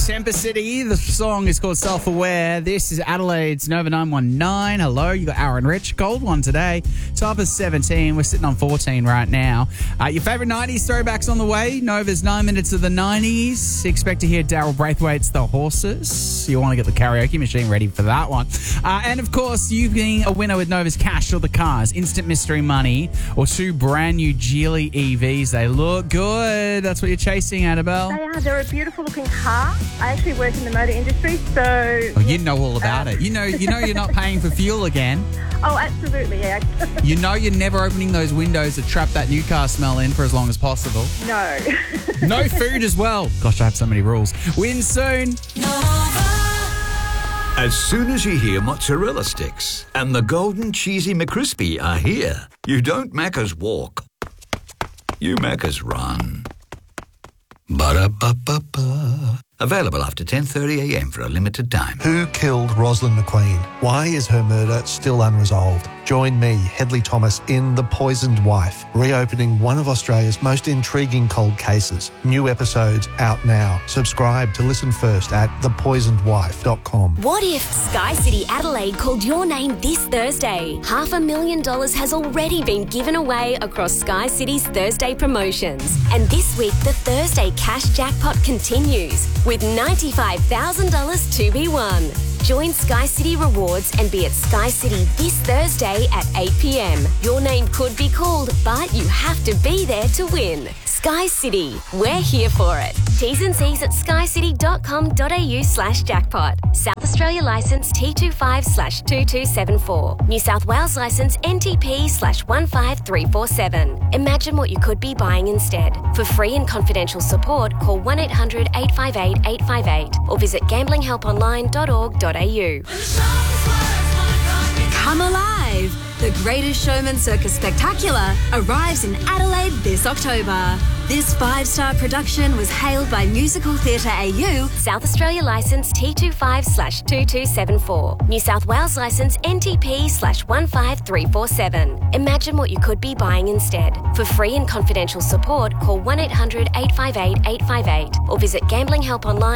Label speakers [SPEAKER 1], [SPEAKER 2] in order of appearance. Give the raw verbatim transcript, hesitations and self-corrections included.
[SPEAKER 1] Temper City. The song is called Self-Aware. This is Adelaide's Nova nine one nine. Hello, you got Aaron Rich. Gold one today. Top is seventeen. We're sitting on fourteen right now. Uh, your favourite nineties throwbacks on the way. Nova's nine minutes of the nineties. Expect to hear Daryl Braithwaite's The Horses. You want to get the karaoke machine ready for that one. Uh, and, of course, you being a winner with Nova's cash or the cars, instant mystery money, or two brand new Geely E Vs. They look good. That's what you're chasing, Annabelle.
[SPEAKER 2] They are. They're a beautiful looking car. I actually work in the motor industry, so...
[SPEAKER 1] Oh, you know all about
[SPEAKER 2] um,
[SPEAKER 1] it. You know you know you're not paying for fuel again.
[SPEAKER 2] Oh, absolutely, yeah.
[SPEAKER 1] You know you're never opening those windows that trap that new car smell in for as long as possible.
[SPEAKER 2] No.
[SPEAKER 1] No food as well. Gosh, I have so many rules. Win soon.
[SPEAKER 3] As soon as you hear mozzarella sticks and the golden cheesy McCrispy are here, you don't Macca's walk. You Macca's run. Ba-da-ba-ba-ba. Available after ten thirty a m for a limited time.
[SPEAKER 4] Who killed Rosalind McQueen? Why is her murder still unresolved? Join me, Hedley Thomas, in The Poisoned Wife, reopening one of Australia's most intriguing cold cases. New episodes out now. Subscribe to listen first at the poisoned wife dot com.
[SPEAKER 5] What if Sky City Adelaide called your name this Thursday? Half a million dollars has already been given away across Sky City's Thursday promotions. And this week, the Thursday cash jackpot continues with ninety-five thousand dollars to be won. Join Sky City Rewards and be at Sky City this Thursday at eight p m. Your name could be called, but you have to be there to win. Sky City, we're here for it. T's and C's at skycity.com.au slash jackpot. South Australia licence T twenty-five slash two two seven four. New South Wales licence N T P slash one five three four seven. Imagine what you could be buying instead. For free and confidential support, call one eight hundred eight five eight eight five eight or visit gambling help online dot org dot a u.
[SPEAKER 6] Come alive! The Greatest Showman Circus Spectacular arrives in Adelaide this October. This five-star production was hailed by Musical Theatre A U,
[SPEAKER 5] South Australia licence T twenty-five slash two two seven four. New South Wales licence N T P slash one five three four seven. Imagine what you could be buying instead. For free and confidential support, call one eight hundred eight five eight eight five eight or visit gambling help online.